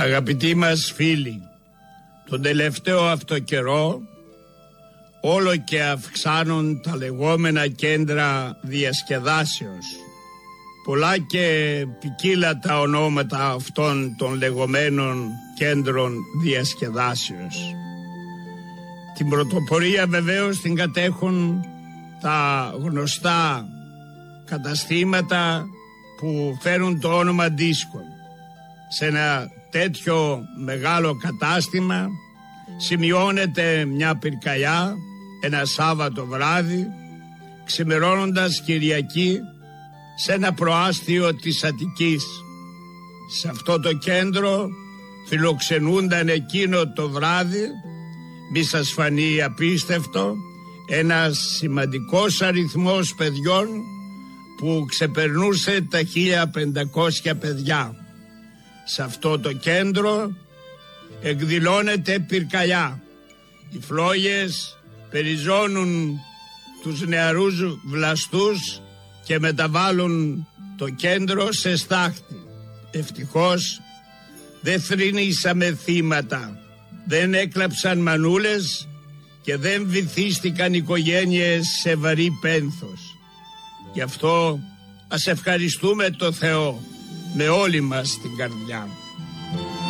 Αγαπητοί μας φίλοι, τον τελευταίο αυτό καιρό όλο και αυξάνουν τα λεγόμενα κέντρα διασκεδάσεως. Πολλά και ποικίλα τα ονόματα αυτών των λεγόμενων κέντρων διασκεδάσεως. Την πρωτοπορία βεβαίως την κατέχουν τα γνωστά καταστήματα που φέρουν το όνομα δίσκο. Σε ένα τέτοιο μεγάλο κατάστημα σημειώνεται μια πυρκαγιά ένα Σάββατο βράδυ, ξημερώνοντας Κυριακή, σε ένα προάστιο της Αττικής. Σε αυτό το κέντρο φιλοξενούνταν εκείνο το βράδυ, μη σας φανεί απίστευτο, ένας σημαντικός αριθμός παιδιών που ξεπερνούσε τα 1500 παιδιά. Σε αυτό το κέντρο εκδηλώνεται πυρκαγιά. Οι φλόγες περιζώνουν τους νεαρούς βλαστούς και μεταβάλλουν το κέντρο σε στάχτη. Ευτυχώς δεν θρηνήσαμε θύματα, δεν έκλαψαν μανούλες και δεν βυθίστηκαν οικογένειες σε βαρύ πένθος. Γι' αυτό ας ευχαριστούμε το Θεό με όλη μας την καρδιά.